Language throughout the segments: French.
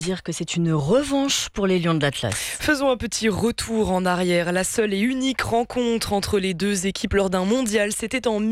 Dire que c'est une revanche pour les Lions de l'Atlas. Faisons un petit retour en arrière. La seule et unique rencontre entre les deux équipes lors d'un mondial, c'était en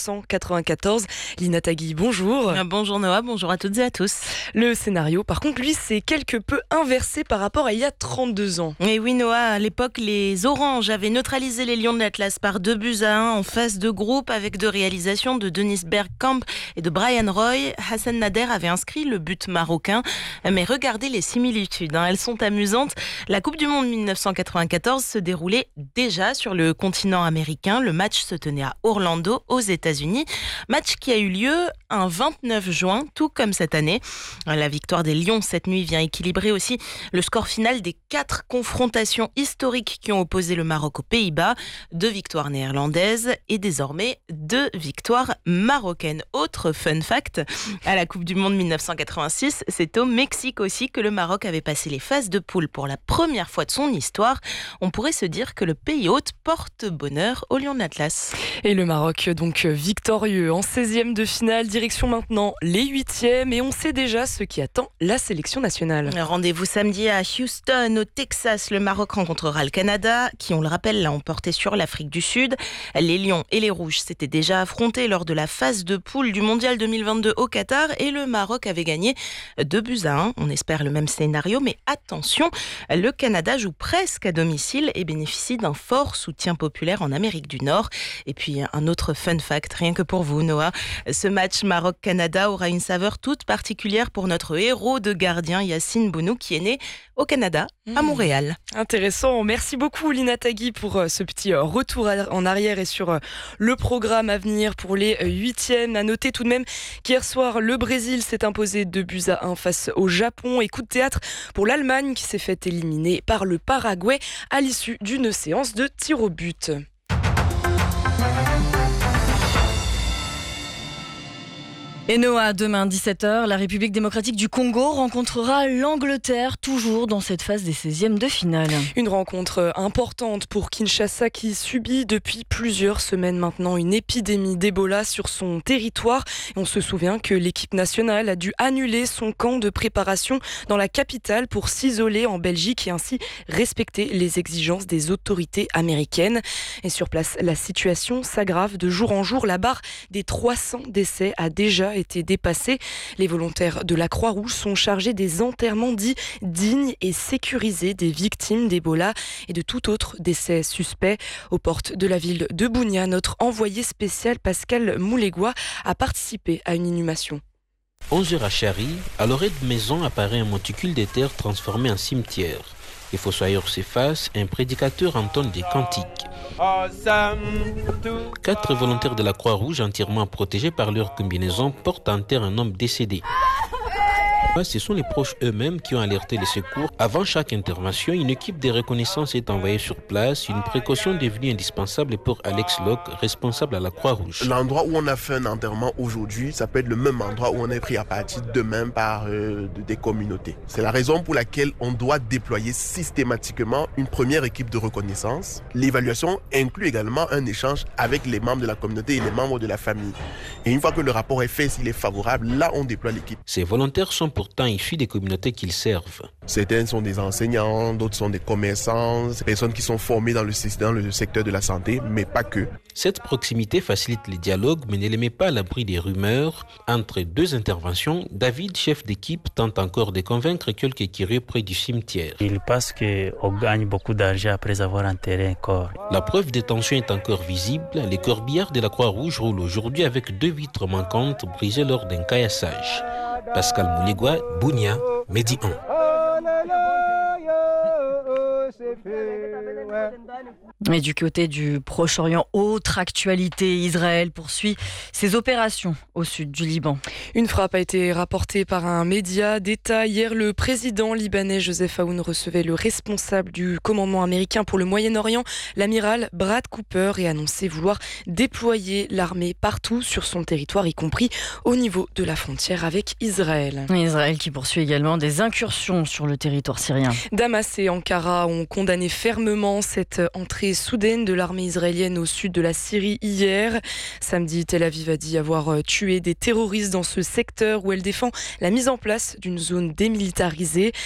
1994. Lina Tagui, bonjour. Bonjour Noah, bonjour à toutes et à tous. Le scénario, par contre, lui, c'est quelque peu inversé par rapport à il y a 32 ans. Et oui Noah, à l'époque, les Oranges avaient neutralisé les Lions de l'Atlas par 2-1 en phase de groupe avec deux réalisations de Dennis Bergkamp et de Brian Roy. Hassan Nader avait inscrit le but marocain. Mais regardez les similitudes, elles sont amusantes. La Coupe du Monde 1994 se déroulait déjà sur le continent américain. Le match se tenait à Orlando, aux États-Unis. Match qui a eu lieu un 29 juin, tout comme cette année. La victoire des Lions cette nuit vient équilibrer aussi le score final des 4 confrontations historiques qui ont opposé le Maroc aux Pays-Bas. 2 victoires néerlandaises et désormais 2 victoires marocaines. Autre fun fact, à la Coupe du Monde 1986, c'est au Mexique aussi que le Maroc avait passé les phases de poule pour la première fois de son histoire. On pourrait se dire que le pays hôte porte bonheur aux Lions de l'Atlas. Et le Maroc, donc victorieux en 16e de finale, direction maintenant les 8e, et on sait déjà ce qui attend la sélection nationale. Rendez-vous samedi à Houston, au Texas. Le Maroc rencontrera le Canada, qui, on le rappelle, l'a emporté sur l'Afrique du Sud. Les Lions et les Rouges s'étaient déjà affrontés lors de la phase de poule du Mondial 2022 au Qatar, et le Maroc avait gagné 2-1. On espère le même scénario, mais attention, le Canada joue presque à domicile et bénéficie d'un fort soutien populaire en Amérique du Nord. Et puis un autre fun fact, rien que pour vous Noah, ce match Maroc-Canada aura une saveur toute particulière pour notre héros de gardien Yacine Bounou, qui est né au Canada, à Montréal. Intéressant, merci beaucoup Lina Tagui pour ce petit retour en arrière et sur le programme à venir pour les 8e. À noter tout de même qu'hier soir, le Brésil s'est imposé 2-1 face au Japon. Et coup de théâtre pour l'Allemagne qui s'est fait éliminer par le Paraguay à l'issue d'une séance de tir au but. Et Noah, demain 17h, la République démocratique du Congo rencontrera l'Angleterre, toujours dans cette phase des 16e de finale. Une rencontre importante pour Kinshasa qui subit depuis plusieurs semaines maintenant une épidémie d'Ebola sur son territoire. Et on se souvient que l'équipe nationale a dû annuler son camp de préparation dans la capitale pour s'isoler en Belgique et ainsi respecter les exigences des autorités américaines. Et sur place, la situation s'aggrave de jour en jour. La barre des 300 décès a déjà été dépassée. Les volontaires de la Croix-Rouge sont chargés des enterrements dits dignes et sécurisés des victimes d'Ebola et de tout autre décès suspect. Aux portes de la ville de Bunia, notre envoyé spécial Pascal Moulégois a participé à une inhumation. 11h à Chari, à l'orée de maison apparaît un monticule de terre transformé en cimetière. Les fossoyeurs s'effacent, un prédicateur entonne des cantiques. 4 volontaires de la Croix-Rouge entièrement protégés par leur combinaison portent en terre un homme décédé. Ce sont les proches eux-mêmes qui ont alerté les secours. Avant chaque intervention, une équipe de reconnaissance est envoyée sur place, une précaution devenue indispensable pour Alex Locke, responsable à la Croix-Rouge. L'endroit où on a fait un enterrement aujourd'hui, ça peut être le même endroit où on est pris à partir demain par des communautés. C'est la raison pour laquelle on doit déployer systématiquement une première équipe de reconnaissance. L'évaluation inclut également un échange avec les membres de la communauté et les membres de la famille. Et une fois que le rapport est fait, s'il est favorable, là on déploie l'équipe. Ces volontaires sont pourtant issus des communautés qu'ils servent. Certains sont des enseignants, d'autres sont des commerçants, des personnes qui sont formées dans le secteur de la santé, mais pas que. Cette proximité facilite les dialogues, mais ne les met pas à l'abri des rumeurs. Entre 2 interventions, David, chef d'équipe, tente encore de convaincre quelques curieux près du cimetière. Il pense qu'on gagne beaucoup d'argent après avoir enterré un corps. La preuve des tensions est encore visible. Les corbillards de la Croix-Rouge roulent aujourd'hui avec 2 vitres manquantes brisées lors d'un caillassage. Pascal Moulégois, Bunia, Medi 1. Et du côté du Proche-Orient, autre actualité, Israël poursuit ses opérations au sud du Liban. Une frappe a été rapportée par un média d'État. Hier, le président libanais Joseph Aoun recevait le responsable du commandement américain pour le Moyen-Orient, l'amiral Brad Cooper, et annonçait vouloir déployer l'armée partout sur son territoire, y compris au niveau de la frontière avec Israël. Israël qui poursuit également des incursions sur le territoire syrien. Damas et Ankara ont condamné fermement cette entrée entrée soudaine de l'armée israélienne au sud de la Syrie hier. Samedi, Tel Aviv a dit avoir tué des terroristes dans ce secteur où elle défend la mise en place d'une zone démilitarisée.